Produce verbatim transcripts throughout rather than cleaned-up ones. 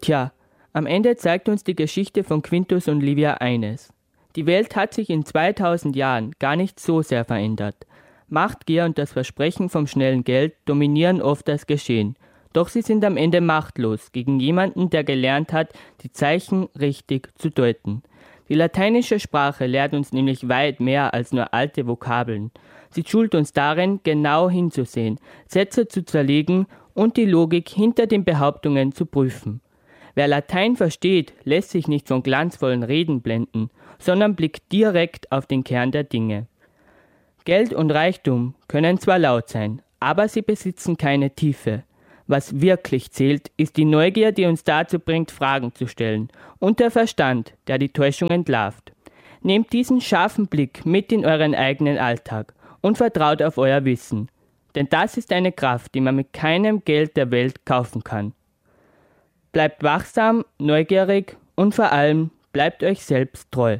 Tja, am Ende zeigt uns die Geschichte von Quintus und Livia eines. Die Welt hat sich in zweitausend Jahren gar nicht so sehr verändert. Machtgier und das Versprechen vom schnellen Geld dominieren oft das Geschehen. Doch sie sind am Ende machtlos gegen jemanden, der gelernt hat, die Zeichen richtig zu deuten. Die lateinische Sprache lehrt uns nämlich weit mehr als nur alte Vokabeln. Sie schult uns darin, genau hinzusehen, Sätze zu zerlegen und die Logik hinter den Behauptungen zu prüfen. Wer Latein versteht, lässt sich nicht von glanzvollen Reden blenden, sondern blickt direkt auf den Kern der Dinge. Geld und Reichtum können zwar laut sein, aber sie besitzen keine Tiefe. Was wirklich zählt, ist die Neugier, die uns dazu bringt, Fragen zu stellen, und der Verstand, der die Täuschung entlarvt. Nehmt diesen scharfen Blick mit in euren eigenen Alltag und vertraut auf euer Wissen, denn das ist eine Kraft, die man mit keinem Geld der Welt kaufen kann. Bleibt wachsam, neugierig und vor allem bleibt euch selbst treu.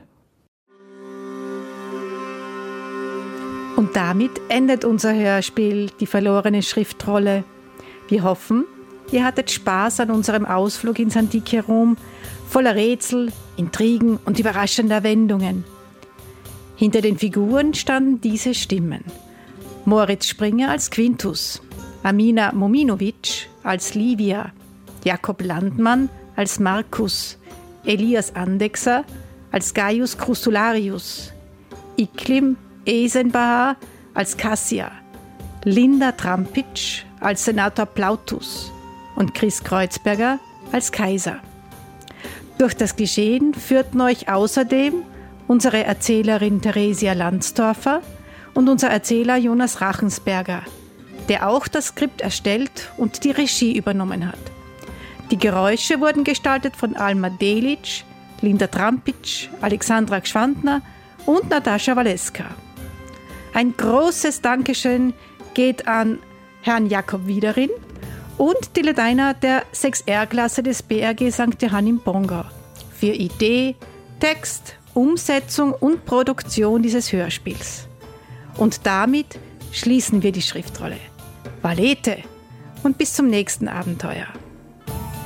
Und damit endet unser Hörspiel Die verlorene Schriftrolle. Wir hoffen, ihr hattet Spaß an unserem Ausflug ins antike Rom, voller Rätsel, Intrigen und überraschender Wendungen. Hinter den Figuren standen diese Stimmen: Moritz Springer als Quintus, Amina Mominovic als Livia, Jakob Landmann als Markus, Elias Andechser als Gaius Crustularius, Iklim Esenbahar als Cassia, Linda Trampitsch als Senator Plautus und Chris Kreuzberger als Kaiser. Durch das Geschehen führten euch außerdem unsere Erzählerin Theresia Landsdorfer und unser Erzähler Jonas Rachensberger, der auch das Skript erstellt und die Regie übernommen hat. Die Geräusche wurden gestaltet von Alma Delic, Linda Trampitsch, Alexandra Gschwandner und Natascha Waleska. Ein großes Dankeschön geht an Herrn Jakob Wiederin und die Ledainer der sechs R-Klasse des B R G Sankt Johann im Bongau für Idee, Text, Umsetzung und Produktion dieses Hörspiels. Und damit schließen wir die Schriftrolle. Valete und bis zum nächsten Abenteuer.